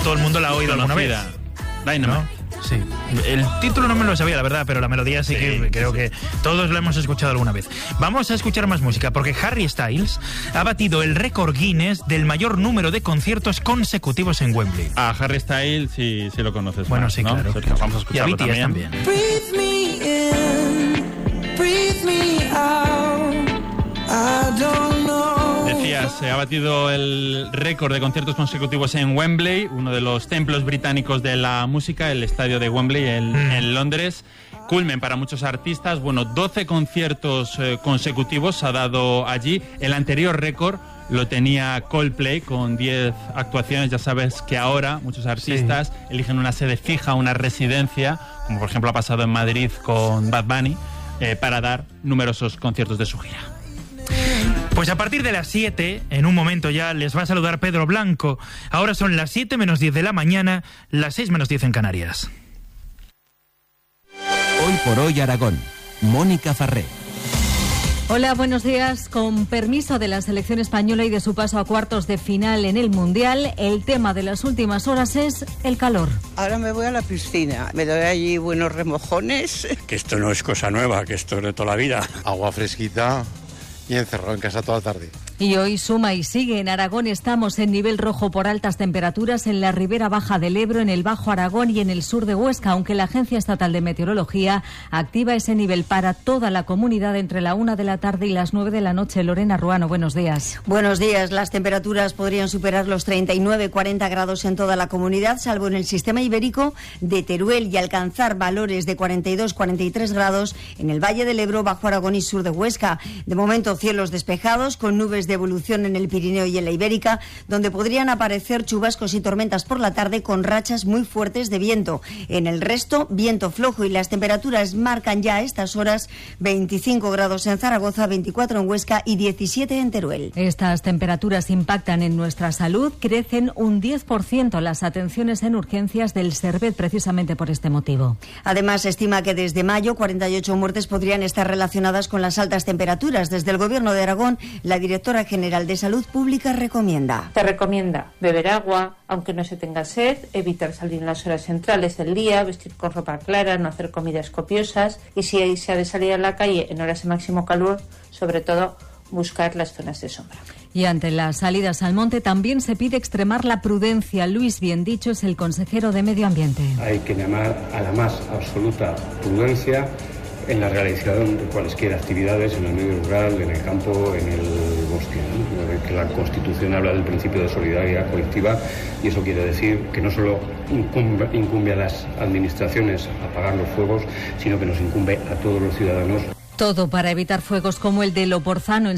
todo el mundo la ha oído alguna vez. Dynamite. ¿No? Sí. El título no me lo sabía, la verdad, pero la melodía sí que creo que todos lo hemos escuchado alguna vez. Vamos a escuchar más música, porque Harry Styles ha batido el récord Guinness del mayor número de conciertos consecutivos en Wembley. A Harry Styles sí lo conoces. Bueno, más, sí, ¿no? claro. Vamos a escucharlo y a BTS también. Breathe me in, breathe me out, I don't know. Decías, se ha batido el récord de conciertos consecutivos en Wembley, uno de los templos británicos de la música, el estadio de Wembley en Londres. Culmen para muchos artistas. Bueno, 12 conciertos consecutivos ha dado allí. El anterior récord lo tenía Coldplay con 10 actuaciones. Ya sabes que ahora muchos artistas eligen una sede fija, una residencia, como por ejemplo ha pasado en Madrid con Bad Bunny, para dar numerosos conciertos de su gira. Pues a partir de las 7, en un momento ya, les va a saludar Pedro Blanco. Ahora son las 7 menos 10 de la mañana, las 6 menos 10 en Canarias. Hoy por hoy Aragón. Mónica Farré. Hola, buenos días. Con permiso de la selección española y de su paso a cuartos de final en el Mundial, el tema de las últimas horas es el calor. Ahora me voy a la piscina, me doy allí buenos remojones. Que esto no es cosa nueva, que esto es de toda la vida. Agua fresquita y encerrado en casa toda la tarde. Y hoy suma y sigue. En Aragón estamos en nivel rojo por altas temperaturas en la ribera baja del Ebro, en el Bajo Aragón y en el sur de Huesca, aunque la Agencia Estatal de Meteorología activa ese nivel para toda la comunidad entre la 1 de la tarde y las 9 de la noche. Lorena Ruano, buenos días. Buenos días. Las temperaturas podrían superar los 39-40 grados en toda la comunidad, salvo en el sistema ibérico de Teruel, y alcanzar valores de 42-43 grados en el Valle del Ebro, Bajo Aragón y sur de Huesca. De momento, cielos despejados, con nubes de evolución en el Pirineo y en la Ibérica, donde podrían aparecer chubascos y tormentas por la tarde con rachas muy fuertes de viento. En el resto, viento flojo, y las temperaturas marcan ya a estas horas 25 grados en Zaragoza, 24 en Huesca y 17 en Teruel. Estas temperaturas impactan en nuestra salud. Crecen un 10% las atenciones en urgencias del Servet precisamente por este motivo. Además, se estima que desde mayo 48 muertes podrían estar relacionadas con las altas temperaturas. Desde el Gobierno de Aragón, la directora general de Salud Pública recomienda. Se recomienda beber agua, aunque no se tenga sed, evitar salir en las horas centrales del día, vestir con ropa clara, no hacer comidas copiosas, y si se ha de salir a la calle en horas de máximo calor, sobre todo buscar las zonas de sombra. Y ante las salidas al monte también se pide extremar la prudencia. Luis Biendicho es el consejero de Medio Ambiente. Hay que llamar a la más absoluta prudencia en la realización de cualesquiera actividades en el medio rural, en el campo, en el bosque, ¿no? Que la Constitución habla del principio de solidaridad colectiva, y eso quiere decir que no solo incumbe a las administraciones apagar los fuegos, sino que nos incumbe a todos los ciudadanos. Todo para evitar fuegos como el de Loporzano en